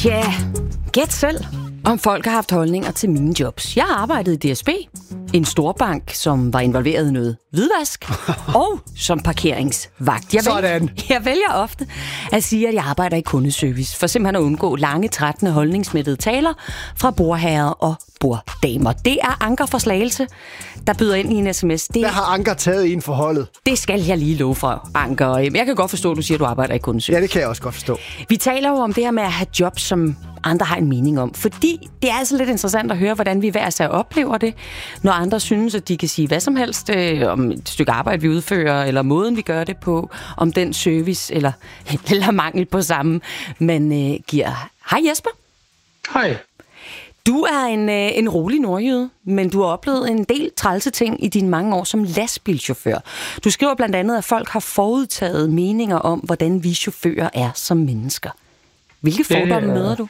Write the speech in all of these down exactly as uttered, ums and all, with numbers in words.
Tja, gæt selv, om folk har haft holdninger til mine jobs. Jeg arbejdede i D S B, en storbank, som var involveret i noget hvidvask, og som parkeringsvagt. Jeg Sådan. Vælger, jeg vælger ofte at sige, at jeg arbejder i kundeservice, for simpelthen at undgå lange, trættende, holdningsmættede taler fra bordherrer og borddamer. Det er Anker fra Slagelse, der byder ind i en sms. Det, Der har Anker taget en forholdet. det skal jeg lige love for, Anker. Jeg kan godt forstå, at du siger, at du arbejder i kundeservice. Ja, det kan jeg også godt forstå. Vi taler jo om det her med at have jobs, som andre har en mening om. Fordi det er altså lidt interessant at høre, hvordan vi hver især oplever det, når andre synes, at de kan sige hvad som helst øh, om et stykke arbejde, vi udfører, eller måden, vi gør det på, om den service, eller, eller mangel på samme, man øh, giver. Hej Jesper. Hej. Du er en, øh, en rolig nordjyde, men du har oplevet en del trælse ting i dine mange år som lastbilchauffør. Du skriver blandt andet, at folk har forudtaget meninger om, hvordan vi chauffører er som mennesker. Hvilke fordomme Det, øh... møder du?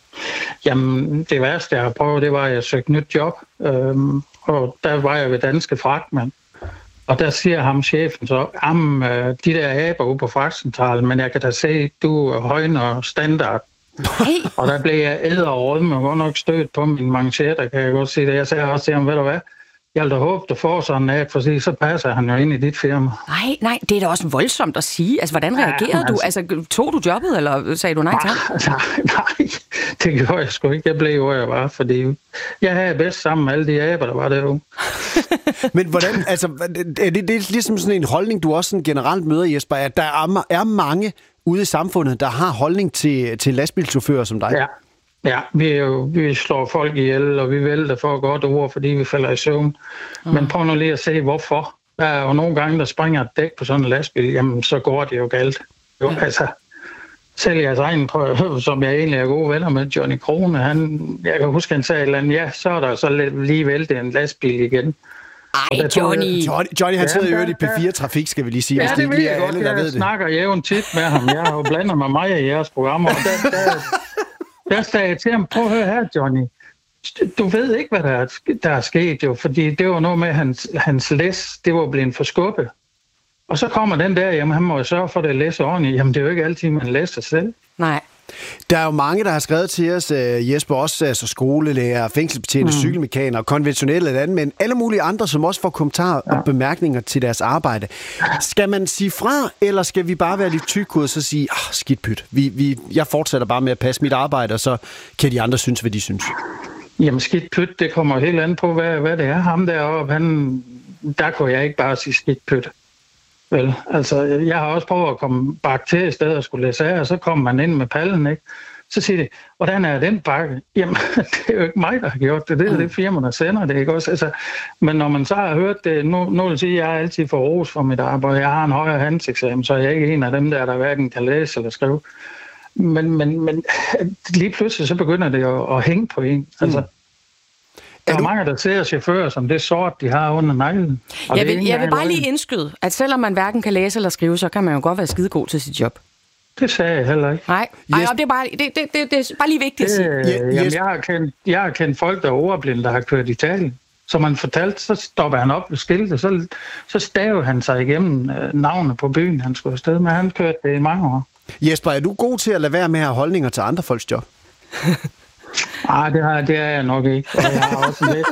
Jamen, det værste, jeg har prøvet, det var, at jeg søgte nyt job. Øhm, og der var jeg ved Danske Fragtmænd. Og der siger ham chefen så, jamen, de der aber ude på fragtcentralen, men jeg kan da se, du højner standard. Hey. Og der blev jeg æder og rødme og godt nok stødt på min manchetter, kan jeg godt sige det. Jeg sagde også til ham, ved du hvad, jeg vil da håbe, du får sådan en ad, for så passer han jo ind i dit firma. Nej, nej, det er da også voldsomt at sige. Altså, hvordan reagerede ja, altså, du? Altså, tog du jobbet, eller sagde du nej tak? Nej, nej, det gjorde jeg sgu ikke. Jeg blev, hvor jeg var, fordi jeg havde bedst sammen med alle de aber, der var derude. Men hvordan, altså, er det, det er ligesom sådan en holdning, du også sådan generelt møder, Jesper, at der er, er mange ude i samfundet, der har holdning til, til lastbilchauffører som dig? Ja. Ja, vi, er jo, vi slår folk ihjel, og vi vælter for et godt ord, fordi vi falder i søvn. Mm. Men prøv nu lige at se, hvorfor. Der er jo nogle gange, der springer et dæk på sådan en lastbil, jamen så går det jo galt. Jo, mm. altså, selv jeres egen, som jeg egentlig er gode venner med, Johnny Krone, han, jeg kan huske, han sagde et eller andet, ja, så er der så lige væltet en lastbil igen. Ej, Johnny. Johnny, Johnny han sidder ja, jo i P fire Trafik, skal vi lige sige. Ja, det, det ved jeg alle, godt. der Jeg ved snakker jævnt tit med ham. Jeg har jo blandet mig meget i jeres programmer, og der, der, der sagde jeg til ham, prøv at høre her, Johnny. Du ved ikke, hvad der er, der er sket, jo, fordi det var noget med, hans, hans læs, det var blevet forskubbet. Og så kommer den der, jamen han må jo sørge for, at det læser ordentligt. Jamen det er jo ikke altid, man læser selv. Nej. Der er jo mange, der har skrevet til os, Jesper, også altså skolelærer, fængselsbetjente, mm. cykelmekaner, konventionelle landmænd, alle mulige andre, som også får kommentarer ja. og bemærkninger til deres arbejde. Skal man sige fra, eller skal vi bare være lidt tykkud og så sige, ah, skidt pyt, vi, vi, jeg fortsætter bare med at passe mit arbejde, og så kan de andre synes, hvad de synes? Jamen skidt pyt, det kommer helt an på, hvad, hvad det er. Ham deroppe, han, der kunne jeg ikke bare sige skidt pyt. Vel, altså, jeg har også prøvet at komme bakke til i stedet og skulle læse af, og så kommer man ind med pallen, ikke? Så siger de, hvordan er den bakke? Jamen, det er jo ikke mig, der har gjort det. Det er det firma, der sender det, ikke også? Altså, men når man så har hørt det, nu, nu vil jeg sige, at jeg er altid for ros for mit arbejde. Jeg har en højere handelseksamen, så jeg er ikke en af dem der, der hverken kan læse eller skrive. Men, men, men lige pludselig så begynder det at, at hænge på en. Altså, mm. Der er, er mange, der ser chauffører som det sort, de har under neglen. Jeg vil, jeg vil bare lige indskyde, at selvom man hverken kan læse eller skrive, så kan man jo godt være skidegod til sit job. Det sagde jeg heller ikke. Nej, yes. Ej, det, er bare, det, det, det, det er bare lige vigtigt at sige. Det, yes. Jamen, jeg, har kendt, jeg har kendt folk, der er ordblinde, der har kørt i Italien. Som han fortalte, så stopper han op ved skiltet, så, så staver han sig igennem øh, navnet på byen, han skulle afsted med. Han kørte det i mange år. Jesper, er du god til at lade være med at have holdninger til andre folks job? Nej, det, har, det er jeg nok ikke. Og jeg har også lidt...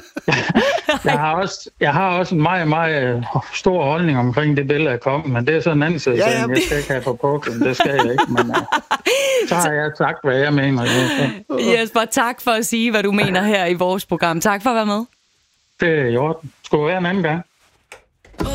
Jeg har også, jeg har også en meget, meget stor holdning omkring det billede, jeg kom, men det er sådan en anden side, ja, ja, jeg skal ikke have på puklen, det skal jeg ikke, men uh, så har jeg sagt, hvad jeg mener. Jesper, tak for at sige, hvad du mener her i vores program. Tak for at være med. Det er i orden. Skulle være en anden gang.